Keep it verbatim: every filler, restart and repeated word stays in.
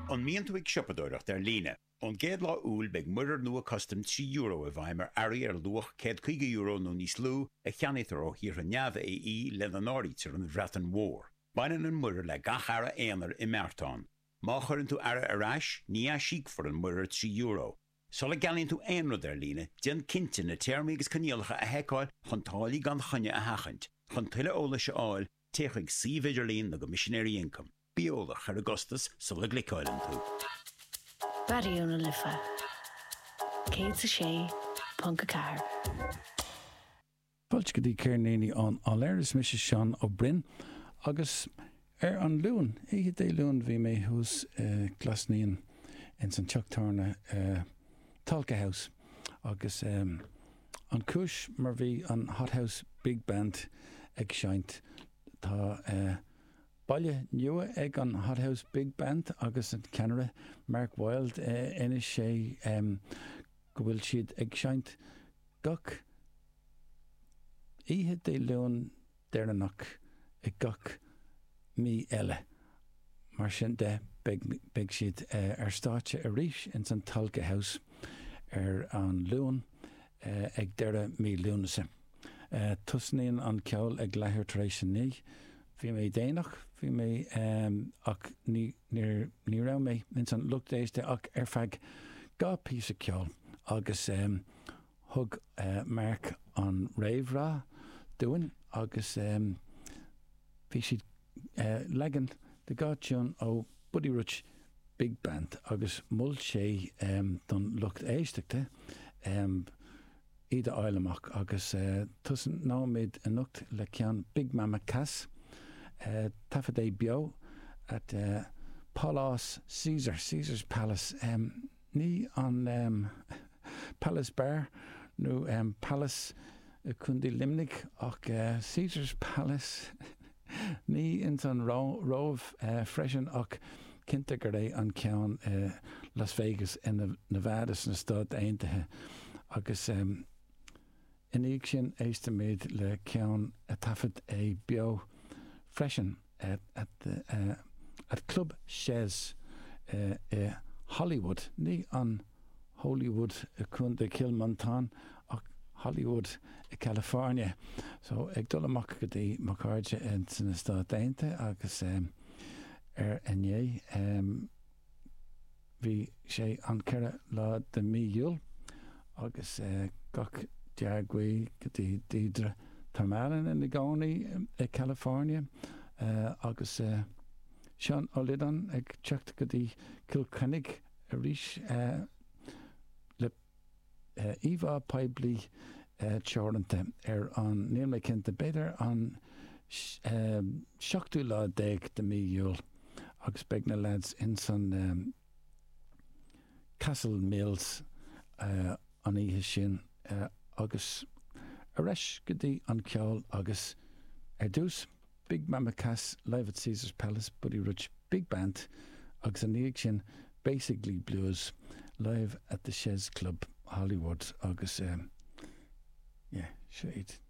An mian tú ag siopadóireacht ar líne. An géad lá úl beag muirear nua custom trí euro a bhaimar airí ar luach céad chuige euro nó níos lú a cheannaítar ó hir an neamh é í le an áirítar an bhreatan mhór. Bainan an muirear le gachara éanar i Meartáin. Má churann tú ara arás, ní a síc for an muirear trí euro. Sola galíonn tú éonrad ar líne, dean cinnte na téirmí agus caníalacha a heicáil chun tálaí gan chunne a hachant, chun tuile óla se áil, téchaigh sí Idirlín na go missionary income. Biolach ar Augustus sola glicáilann tú. Barúna lifa. Céad sa sé, punca car. Fáilte go dtí céirnéí an Aléiris mis Seán ó Bryn, agus ar an lún, éiche é lún bhí mé hús uh, glasníon in san teachtarna uh, Talca House, agus um, an cúis mar bhí an Hot House Big Band ag seint. Tá uh, baile nua ag an Hot House Big Band agus an Canada Mark Wilde uh, inis sé um, go bhfuil siad ag seint gach ihe é leon déirnach ag gach mí eile mar sin de beag siad uh, ar státe a ríis in san Talca House ar an leon uh, ag deire mí leonasa. Uh, Tusníon an ceol ag leithir tar éis sin ní. Bhí mé déanach, bhí mé um, ach ní ra mé in san luchtéiste ach ar feadh gá píosa ceol agus um, thug uh, Mark an réimhrá dúin agus um, bhí siad uh, legan de gá tún ó Buddy Rich Big Band agus mul sé um, don lucht éisteachta um, iad aileach agus uh, tusan námid a nucht le cean Big Mama Cass uh, tafad é bio at uh, Palace Caesar, Caesar's Palace um, ní an um, Palace Bar nó um, Palace uh, Cundi Limnic ach uh, Caesar's Palace ní in san róh uh, freisin ach cinnte gur é an ceann uh, Las Vegas in Nevada na stad aontaithe agus um, iníag sin éiste méid le ceann a tafad é bio freisin at, at, the, uh, at Club Chez uh, uh, Hollywood, ní an Hollywood uh, chun de Kilmontan ach Hollywood i California. So ag dul amach go dtí mar cáirde in san stad aontaithe agus um, ar inné um, bhí sé an ceire lá de míúil agus uh, gach deargwaí go dtí dídre tarmalan in na gánaí i California uh, agus uh, Sean O'Lidan ag teacht go dtí Kilkennig a ríis uh, le uh, Eva Paibley uh, teoranta ar an níl mé cinnte beidir an uh, seachtú lá déag de míúil agus beag na lads in san um, Castle Mills uh, an ihe sin uh, agus a reis go dtí an ceol agus ar dús Big Mama Cass live at Caesar's Palace Buddy Rich Big Band agus an íag sin Basically Blues live at the Chez Club Hollywood agus um, yeah, sure it